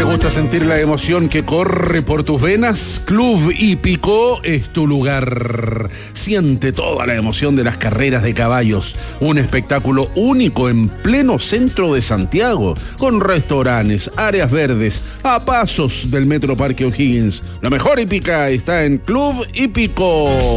gusta sentir la emoción que corre por tus venas? Club Hípico es tu lugar. Siente toda la emoción de las carreras de caballos. Un espectáculo único en pleno centro de Santiago, con restaurantes, áreas verdes, a pasos del Metro Parque O'Higgins. La mejor hípica está en Club Hípico.